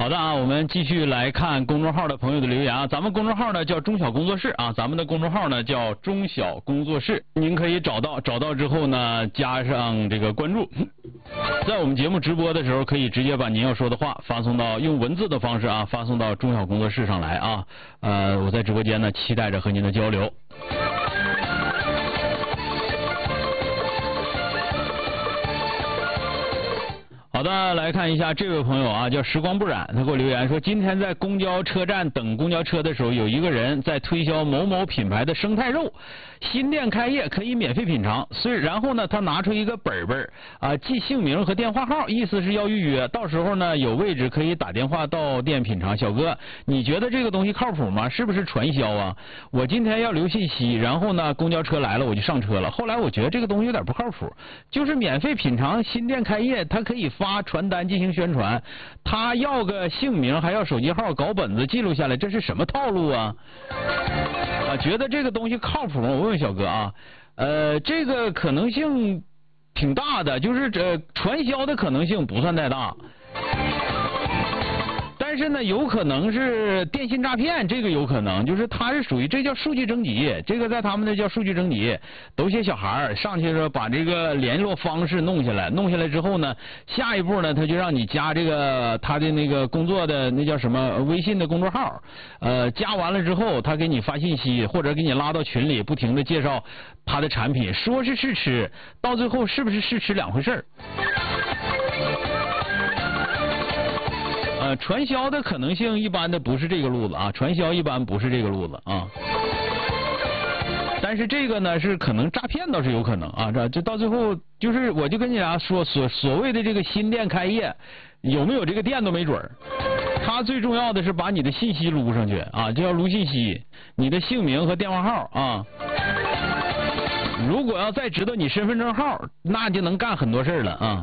好的啊，我们继续来看公众号的朋友的留言啊。咱们公众号呢叫中小工作室啊，咱们的公众号呢叫中小工作室，您可以找到之后呢加上这个关注，在我们节目直播的时候可以直接把您要说的话发送到用文字的方式啊发送到中小工作室上来啊。我在直播间呢期待着和您的交流。好的，来看一下这位朋友啊，叫时光不染，他给我留言说，今天在公交车站等公交车的时候，有一个人在推销某某品牌的生态肉，新店开业可以免费品尝。然后呢，他拿出一个本本啊，记姓名和电话号，意思是要预约，到时候呢有位置可以打电话到店品尝。小哥，你觉得这个东西靠谱吗？是不是传销啊？我今天要留信息，然后呢公交车来了我就上车了，后来我觉得这个东西有点不靠谱，就是免费品尝新店开业，他可以发传单进行宣传，他要个姓名还要手机号搞本子记录下来，这是什么套路啊？觉得这个东西靠谱吗？我问问小哥啊，这个可能性挺大的，就是传销的可能性不算太大。但是呢，有可能是电信诈骗，这个有可能，就是它是属于这叫数据征集，这个在他们那叫数据征集，都些小孩上去说把这个联络方式弄下来之后呢，下一步呢他就让你加这个他的那个工作的那叫什么微信的公众号，加完了之后他给你发信息或者给你拉到群里，不停的介绍他的产品，说是试吃，到最后是不是试吃两回事儿。传销的可能性一般的不是这个路子啊，传销一般不是这个路子啊。但是这个呢是可能诈骗倒是有可能啊，这到最后就是我就跟你俩说所谓的这个新店开业有没有这个店都没准儿，他最重要的是把你的信息撸上去啊，就要撸信息，你的姓名和电话号啊。如果要再知道你身份证号，那就能干很多事了啊。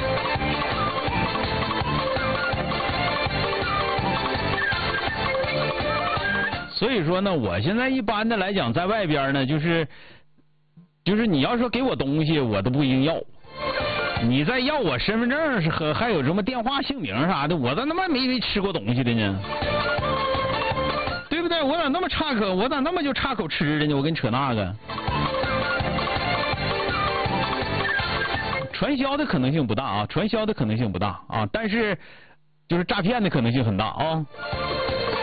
所以说呢，我现在一般的来讲，在外边呢，就是你要说给我东西，我都不一定要。你再要我身份证和还有什么电话、姓名啥的，我咋他妈没吃过东西的呢？对不对？我咋那么差口？我咋那么就差口吃的呢？我跟你扯那个。传销的可能性不大啊，传销的可能性不大啊，但是就是诈骗的可能性很大啊。